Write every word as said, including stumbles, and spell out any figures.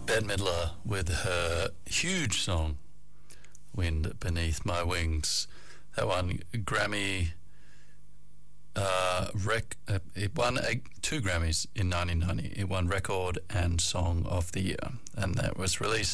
Bette Midler with her huge song, Wind Beneath My Wings. That won Grammy, uh, rec- uh, it won a, two Grammys in nineteen ninety. It won Record and Song of the Year, and that was released